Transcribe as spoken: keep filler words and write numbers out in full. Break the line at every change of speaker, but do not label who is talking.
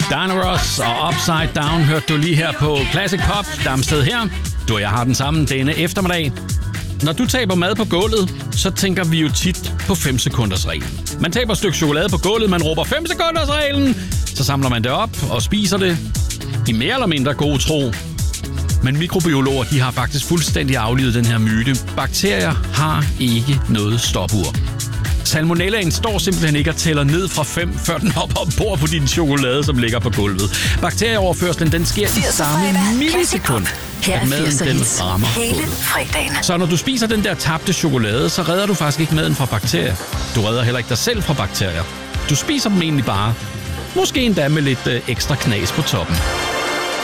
Diana Ross og Upside Down hørte du lige her på Classic Pop. Damsted her. Du og jeg har den samme denne eftermiddag. Når du taber mad på gulvet, så tænker vi jo tit på fem sekunders reglen. Man taber et stykke chokolade på gulvet, man råber fem sekunders reglen. Så samler man det op og spiser det i mere eller mindre god tro. Men mikrobiologer, de har faktisk fuldstændig aflivet den her myte. Bakterier har ikke noget stopur. Salmonellaen står simpelthen ikke og tæller ned fra fem, før den hopper ombord på din chokolade, som ligger på gulvet. Bakterieoverførslen, den sker i samme millisekund, at maden den rammer gulvet. Så når du spiser den der tabte chokolade, så redder du faktisk ikke maden fra bakterier. Du redder heller ikke dig selv fra bakterier. Du spiser dem egentlig bare. Måske endda med lidt øh, ekstra knas på toppen.